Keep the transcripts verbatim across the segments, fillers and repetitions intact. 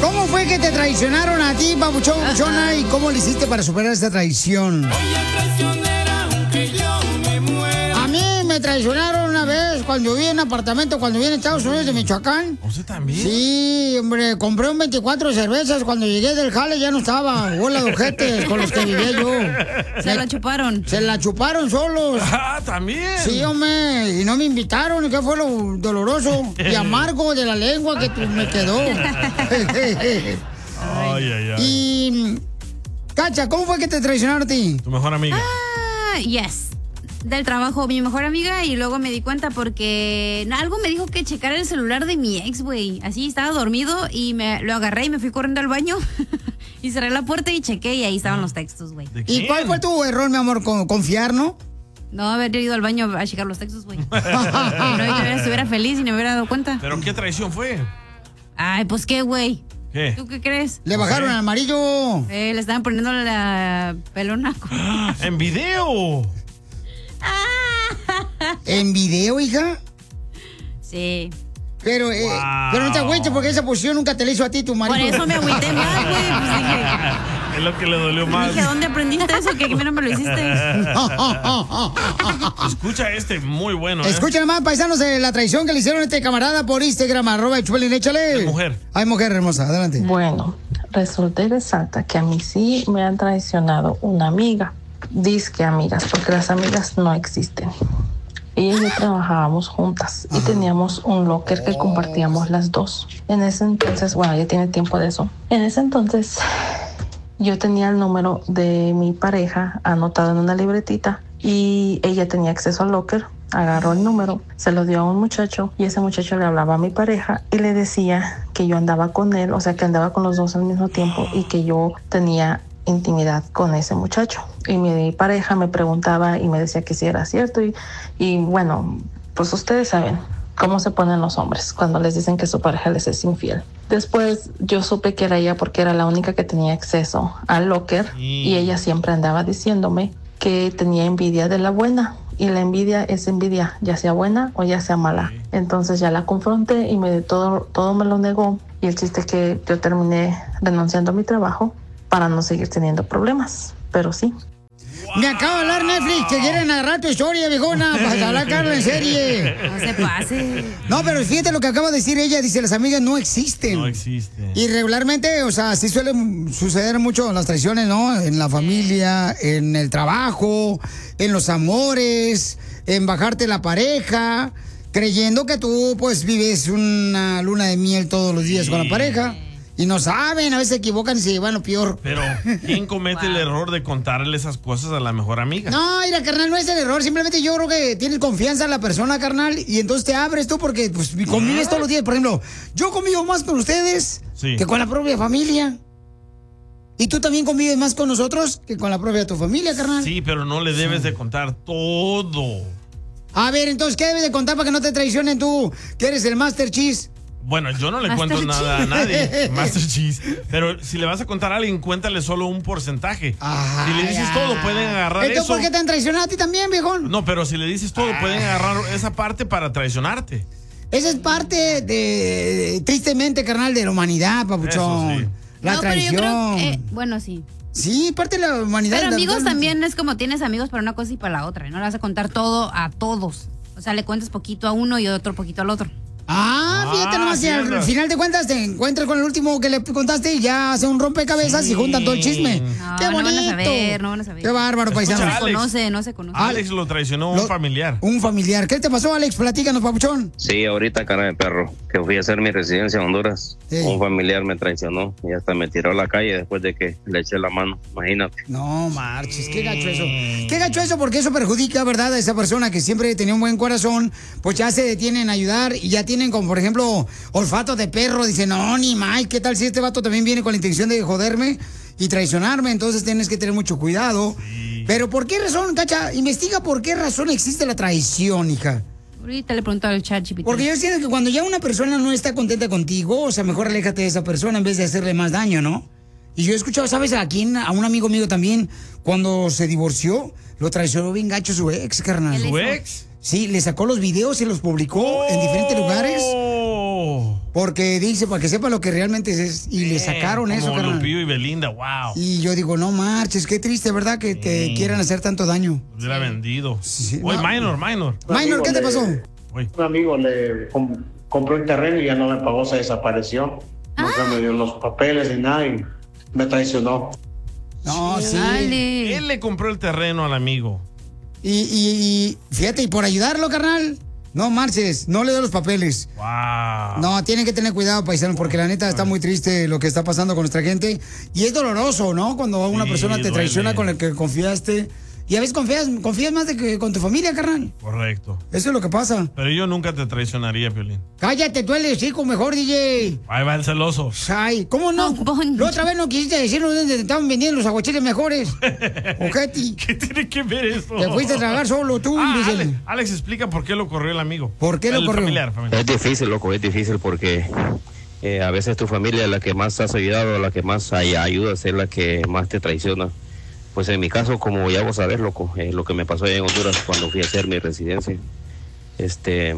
¿Cómo fue que te traicionaron a ti, papuchón, Chona? ¿Y cómo le hiciste para superar esta traición? A mí me traicionaron una vez cuando viví en un apartamento, cuando viví en Estados Unidos de Michoacán. ¿Usted también? Sí, hombre, compré un veinticuatro de cervezas. Cuando llegué del jale ya no estaba. Bola de ojetes con los que vivía yo. Se me, la chuparon. Se la chuparon solos. Ah, ¿también? Sí, hombre, y no me invitaron. ¿Y qué fue lo doloroso y amargo de la lengua que me quedó? Ay, ay, ay. Y, Cacha, ¿cómo fue que te traicionaron a ti? Tu mejor amiga. Ah, yes. Del trabajo, mi mejor amiga, y luego me di cuenta porque algo me dijo que checara el celular de mi ex, güey. Así estaba dormido y me lo agarré y me fui corriendo al baño y cerré la puerta y chequé y ahí estaban los textos, güey. ¿Y cuál fue tu error, mi amor? ¿Confiar, no? No, haber ido al baño a checar los textos, güey. No, yo estuviera feliz y no me hubiera dado cuenta. ¿Pero qué traición fue? Ay, pues qué, güey. ¿Qué? ¿Tú qué crees? Le bajaron al amarillo. Eh, le estaban poniendo la pelona. ¡En video! ¿En video, hija? Sí. Pero, eh, Wow. pero no te agüites porque esa posición nunca te la hizo a ti tu marido. Por eso me agüité más, güey. Pues dije, Es lo que le dolió más. dije, ¿dónde aprendiste eso? Que primero me lo hiciste. Escucha este, muy bueno, ¿eh? Escuchen más, paisanos, de la traición que le hicieron a este camarada por Instagram, arroba el Chupelín, échale. Es mujer. Ay, mujer hermosa, adelante. Bueno, resulta y resalta que a mí sí me han traicionado una amiga. Dizque amigas, porque las amigas no existen. Ella y yo trabajábamos juntas y teníamos un locker que compartíamos las dos. En ese entonces, bueno, ya tiene tiempo de eso. En ese entonces, yo tenía el número de mi pareja anotado en una libretita y ella tenía acceso al locker. Agarró el número, se lo dio a un muchacho y ese muchacho le hablaba a mi pareja y le decía que yo andaba con él, o sea, que andaba con los dos al mismo tiempo y que yo tenía intimidad con ese muchacho. Y mi pareja me preguntaba y me decía que sí era cierto y, y bueno, pues ustedes saben cómo se ponen los hombres cuando les dicen que su pareja les es infiel. Después yo supe que era ella porque era la única que tenía acceso al locker y ella siempre andaba diciéndome que tenía envidia de la buena. Y la envidia es envidia, ya sea buena o ya sea mala. Entonces ya la confronté y me todo, todo me lo negó. Y el chiste es que yo terminé renunciando a mi trabajo para no seguir teniendo problemas. Pero sí. Me acaba de hablar Netflix que quieren agarrar tu historia, viejona, para hablar Carla en serie. No se pase. No, pero fíjate lo que acaba de decir ella. Dice, las amigas no existen. No existen. Y regularmente, o sea, sí suelen suceder mucho las traiciones, ¿no? En la familia, en el trabajo, en los amores, en bajarte la pareja, creyendo que tú, pues, vives una luna de miel todos los días sí. con la pareja. Y no saben, a veces se equivocan y se llevan lo peor. Pero, ¿quién comete wow. el error de contarle esas cosas a la mejor amiga? No, mira, carnal, no es el error. Simplemente yo creo que tienes confianza en la persona, carnal, y entonces te abres tú porque pues, convives todos los días. Por ejemplo, yo convivo más con ustedes sí. que con la propia familia. ¿Y tú también convives más con nosotros que con la propia tu familia, carnal? Sí, pero no le debes sí. de contar todo. A ver, entonces, ¿qué debes de contar para que no te traicionen tú, que eres el Master Cheese? Bueno, yo no le Master cuento Cheese. nada a nadie, Master Cheese. Pero si le vas a contar a alguien, cuéntale solo un porcentaje. Ay, si le dices ay. todo, pueden agarrar ¿Entonces eso. por qué te han traicionado a ti también, viejón? No, pero si le dices todo, pueden agarrar esa parte para traicionarte. Esa es parte de, tristemente, carnal, de la humanidad, papuchón. Eso sí. La no, traición. Pero yo creo, eh, bueno, sí. Sí, parte de la humanidad. Pero amigos la, también es como tienes amigos para una cosa y para la otra. No le vas a contar todo a todos. O sea, le cuentas poquito a uno y otro poquito al otro. Ah, fíjate nomás, sí, y al anda. final de cuentas te encuentras con el último que le contaste y ya hace un rompecabezas sí. y juntan todo el chisme. No, ¡Qué bonito! No van a saber, no van a saber. ¡Qué bárbaro, paisano! No se conoce, no se conoce. Alex lo traicionó Lo, un familiar. Un familiar. ¿Qué te pasó, Alex? Platícanos, papuchón. Sí, ahorita, cara de perro, que fui a hacer mi residencia en Honduras. Sí. Un familiar me traicionó y hasta me tiró a la calle después de que le eché la mano. Imagínate. No marches, qué gacho eso. Qué gacho eso porque eso perjudica, ¿verdad? A esa persona que siempre tenía un buen corazón, pues ya se detienen a ayudar y ya tienen como, por ejemplo, olfato de perro. Dicen, no, ni mal, ¿qué tal si este vato también viene con la intención de joderme y traicionarme? Entonces tienes que tener mucho cuidado. Sí. Pero ¿por qué razón, Cacha? Investiga por qué razón existe la traición, hija. Ahorita le pregunto al chat G P T. Porque yo siento que cuando ya una persona no está contenta contigo, o sea, mejor aléjate de esa persona en vez de hacerle más daño, ¿no? Y yo he escuchado, ¿sabes? A quién, a un amigo mío también, cuando se divorció, lo traicionó bien gacho su ex, carnal. ¿Su ex? Sí, le sacó los videos y los publicó oh. en diferentes lugares. Porque dice, para que sepa lo que realmente es. Y le sacaron como eso, carnal. Lupillo y Belinda, wow. Y yo digo, no marches, qué triste, ¿verdad? Que te Sí. quieran hacer tanto daño. Hubiera vendido. Sí, Oye, no. minor, minor. Minor, ¿qué te pasó? Oye. Un amigo le com- compró un terreno y ya no me pagó, se desapareció. Nunca me dio los papeles ni nada y me traicionó. No, sí. Dale. Él le compró el terreno al amigo. Y, y, y fíjate, y por ayudarlo, carnal, no marches, no le dé los papeles. Wow. No, tienen que tener cuidado, paisanos, porque la neta está muy triste lo que está pasando con nuestra gente. Y es doloroso, ¿no? Cuando una Sí, persona te duele. traiciona con la que confiaste. Y a veces confías, confías más de que con tu familia, carnal. Correcto. Eso es lo que pasa. Pero yo nunca te traicionaría, Piolín. Cállate, tú eres hijo mejor, D J. Ahí va el celoso. Ay, ¿cómo no? No, Poncho. La otra vez no quisiste decirnos dónde te estaban vendiendo los aguachiles mejores. Ojeti. ¿Qué tiene que ver eso? Te fuiste a tragar solo tú, Ah, dice. Alex, Alex, explica por qué lo corrió el amigo. ¿Por qué lo El corrió? Familiar, familiar. Es difícil, loco, es difícil porque eh, a veces tu familia es la que más has ayudado, la que más ay- ayudas, es la que más te traiciona. Pues en mi caso, como ya vos sabés, loco, eh, lo que me pasó allá en Honduras cuando fui a hacer mi residencia. Este,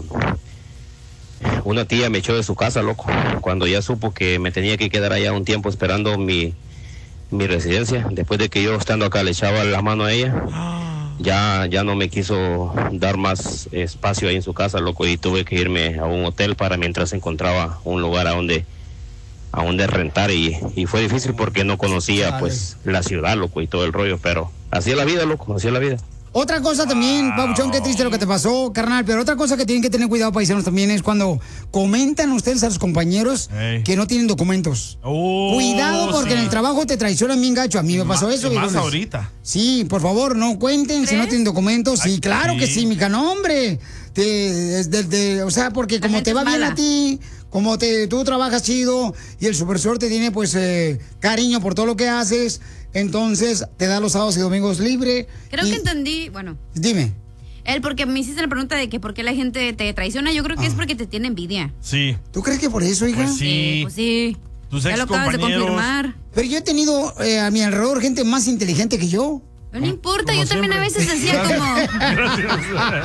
una tía me echó de su casa, loco, cuando ya supo que me tenía que quedar allá un tiempo esperando mi, mi residencia. Después de que yo estando acá le echaba la mano a ella, ya, ya no me quiso dar más espacio ahí en su casa, loco, y tuve que irme a un hotel para mientras encontraba un lugar a donde a donde rentar y, y fue difícil porque no conocía pues la ciudad, loco, y todo el rollo, pero así es la vida, loco, así es la vida. Otra cosa también, Pabuchón, qué triste lo que te pasó, carnal, pero otra cosa que tienen que tener cuidado, paisanos, también es cuando comentan ustedes a sus compañeros Ey. que no tienen documentos. Oh, Cuidado porque sí. en el trabajo te traicionan bien gacho. A mí me pasó Ma- eso. y más viejones. ahorita. Sí, por favor, no cuenten si no tienen documentos. Sí, Ay, claro que sí. sí, mija, no, hombre. Te, es de- de- o sea, porque como gente te va es bien mala. a ti, como te, tú trabajas chido y el supervisor te tiene pues eh, cariño por todo lo que haces, entonces te da los sábados y domingos libre. Creo y- que entendí, bueno, Dime. él porque me hiciste la pregunta de que por qué la gente te traiciona, yo creo que es porque te tiene envidia. Sí. ¿Tú crees que por eso, hija? Pues sí. Eh, pues sí. Tus Ya lo acabas de excompañeros. confirmar. Pero yo he tenido eh, a mi alrededor gente más inteligente que yo. No importa, Como yo también a siempre. veces decía como...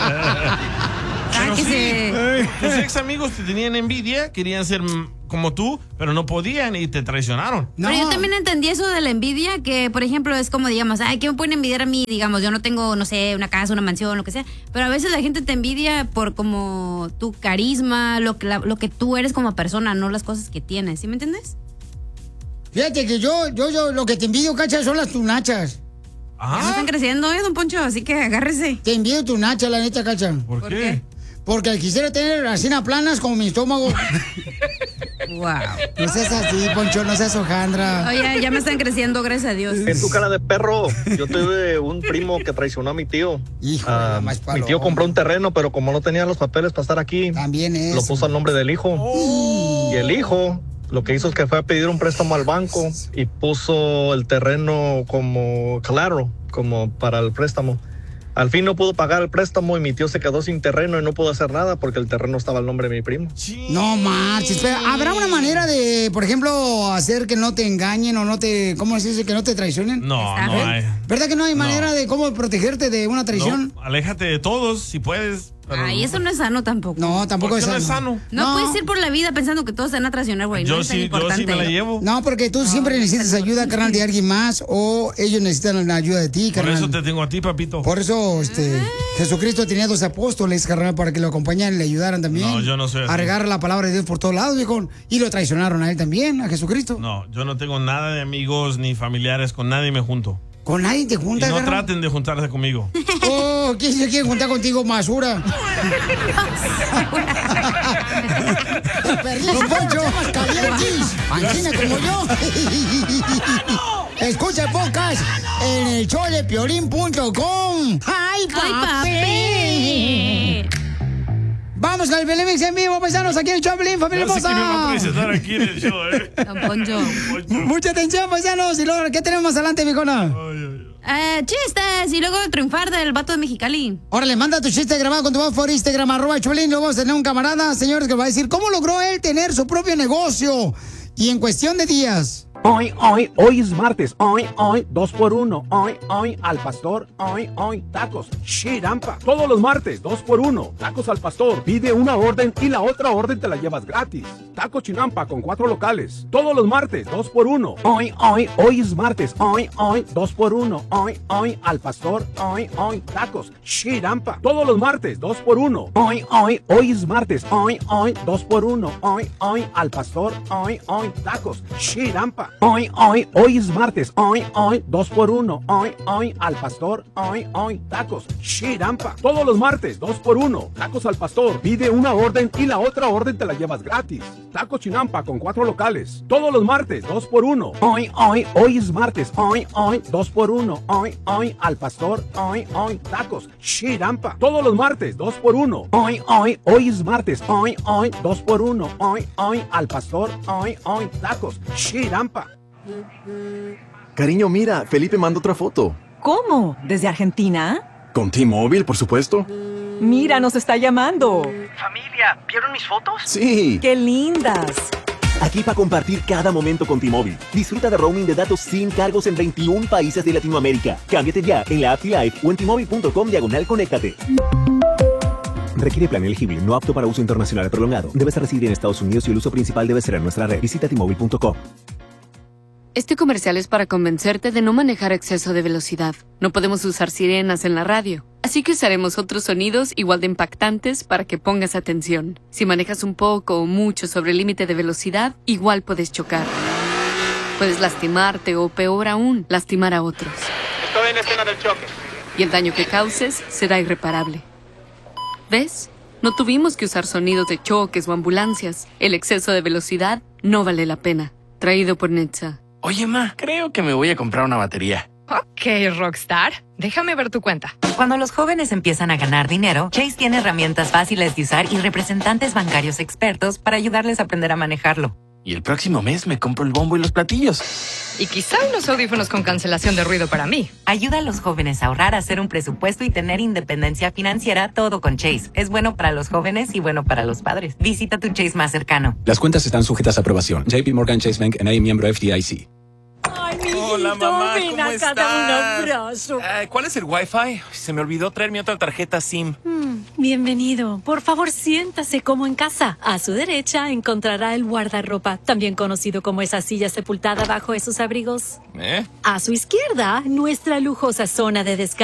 Pero Ah, que sí, se... tus ex amigos te tenían envidia, querían ser mm, como tú, pero no podían y te traicionaron. No. Pero yo también entendí eso de la envidia, que por ejemplo es como, digamos, ay, ¿qué me pueden envidiar a mí? Digamos, yo no tengo, no sé, una casa, una mansión, lo que sea. Pero a veces la gente te envidia por como tu carisma, lo que, la- lo que tú eres como persona, no las cosas que tienes. ¿Sí me entiendes? Fíjate que yo, yo, yo, lo que te envidio, cacha, son las tunachas. Ya me Ah, están creciendo, ¿eh, don Poncho? Así que agárrese. Te envidio tu nacha, la neta, cacha. ¿por, ¿Por qué? qué? Porque quisiera tener así planas como mi estómago. Wow. No seas así, Poncho, no seas hojandra. Oye, ya me están creciendo, gracias a Dios. En tu cara de perro, yo tuve un primo que traicionó a mi tío. Hijo, Ah, más mi tío compró un terreno, pero como no tenía los papeles para estar aquí, También es. lo puso al nombre del hijo. Y el hijo lo que hizo es que fue a pedir un préstamo al banco y puso el terreno como claro, como para el préstamo. Al fin no pudo pagar el préstamo y mi tío se quedó sin terreno y no pudo hacer nada porque el terreno estaba al nombre de mi primo. Sí. No marches, pero ¿habrá una manera de, por ejemplo, hacer que no te engañen o no te, ¿cómo se dice? Que no te traicionen? No, Está no bien. hay. ¿Verdad que no hay No. manera de cómo protegerte de una traición? No, aléjate de todos si puedes. pero- Ay, eso no es sano tampoco. No, tampoco ¿Por es qué no sano. es sano? No, puedes ir por la vida pensando que todos te van a traicionar, güey. Yo no es tan sí, yo importante. sí me la llevo. No, porque tú siempre necesitas ayuda, carnal, de alguien más o ellos necesitan la ayuda de ti, Por carnal. eso te tengo a ti, papito. Por eso, este, Jesucristo tenía dos apóstoles, carnal, para que lo acompañaran y le ayudaran también. No, yo no soy así. A regar la palabra de Dios por todos lados, viejo. Y lo traicionaron a él también, a Jesucristo. No, yo no tengo nada de amigos ni familiares, con nadie me junto. Con nadie te Y juntas, no carnal? traten de juntarse conmigo. Oh, ¿quién se quiere juntar contigo, Masura? Don Poncho, calientes, ancina como yo. Escucha el podcast en el show de piolín punto com. ¡Ay, papi! ¡Ay, papi! Vamos con el Belemix en vivo, paisanos, aquí en el show de Piolín, familia No sé quién me va a hermosa. presentar aquí en el show, ¿eh? Don Poncho. Mucha atención, paisanos. Y luego, ¿qué tenemos más adelante, mijona? Ay, ay, ay. Eh, chistes y luego triunfar del vato de Mexicali. Órale, manda tu chiste grabado con tu voz por Instagram, arroba el Choplin. Luego vamos a tener un camarada, señores, que va a decir cómo logró él tener su propio negocio. Y en cuestión de días. Hoy, hoy, hoy es martes. Hoy, hoy, dos por uno. Hoy, hoy, al pastor. Hoy, hoy, tacos. Shirampa. Todos los martes, dos por uno. Tacos al pastor. Pide una orden y la otra orden te la llevas gratis. Taco Chinampa con cuatro locales. Todos los martes, dos por uno. Hoy, hoy, hoy es martes. Hoy, hoy, dos por uno. Hoy, hoy, al pastor. Hoy, hoy, tacos. Shirampa. Todos los martes, dos por uno. Hoy, hoy, hoy es martes. Hoy, hoy, dos por uno. Hoy, hoy, al pastor. Hoy, hoy, tacos. Shirampa. Hoy, hoy, hoy es martes. Hoy, hoy, dos por uno. Hoy, hoy, al pastor. Hoy, hoy, tacos. Shirampa. Todos los martes, dos por uno. Tacos al pastor. Pide una orden y la otra orden te la llevas gratis. Taco Chinampa con cuatro locales. Todos los martes, dos por uno. Hoy, hoy, hoy es martes. Hoy, hoy, dos por uno. Hoy, hoy, al pastor. Hoy, hoy, tacos. Shirampa. Todos los martes, dos por uno. Hoy, hoy, hoy es martes. Hoy, hoy, dos por uno. Hoy, hoy, al pastor. Hoy, hoy, tacos. Shirampa. Cariño, mira, Felipe mandó otra foto. ¿Cómo? ¿Desde Argentina? Con T-Mobile, por supuesto. Mira, nos está llamando. Familia, ¿vieron mis fotos? Sí. ¡Qué lindas! Aquí para compartir cada momento con T-Mobile. Disfruta de roaming de datos sin cargos en veintiún países de Latinoamérica. Cámbiate ya en la app T-Life o en T-Mobile punto com diagonal conéctate. Requiere plan elegible, no apto para uso internacional prolongado. Debes residir en Estados Unidos y el uso principal debe ser en nuestra red. Visita T Mobile punto com. Este comercial es para convencerte de no manejar a exceso de velocidad. No podemos usar sirenas en la radio, así que usaremos otros sonidos igual de impactantes para que pongas atención. Si manejas un poco o mucho sobre el límite de velocidad, igual puedes chocar. Puedes lastimarte o, peor aún, lastimar a otros. Estoy en la escena del choque. Y el daño que causes será irreparable. ¿Ves? No tuvimos que usar sonidos de choques o ambulancias. El exceso de velocidad no vale la pena. Traído por Netza. Oye, ma, creo que me voy a comprar una batería. Ok, Rockstar. Déjame ver tu cuenta. Cuando los jóvenes empiezan a ganar dinero, Chase tiene herramientas fáciles de usar y representantes bancarios expertos para ayudarles a aprender a manejarlo. Y el próximo mes me compro el bombo y los platillos. Y quizá unos audífonos con cancelación de ruido para mí. Ayuda a los jóvenes a ahorrar, a hacer un presupuesto y tener independencia financiera, todo con Chase. Es bueno para los jóvenes y bueno para los padres. Visita tu Chase más cercano. Las cuentas están sujetas a aprobación. J P Morgan Chase Bank N A, miembro F D I C. Ay, mijito, Hola, mamá, ven ¿cómo acá, estás? dame un abrazo. Ay, ¿cuál es el Wi-Fi? Se me olvidó traer mi otra tarjeta SIM. Mm, bienvenido. Por favor, siéntase como en casa. A su derecha encontrará el guardarropa, también conocido como esa silla sepultada bajo esos abrigos. ¿Eh? A su izquierda, nuestra lujosa zona de descanso.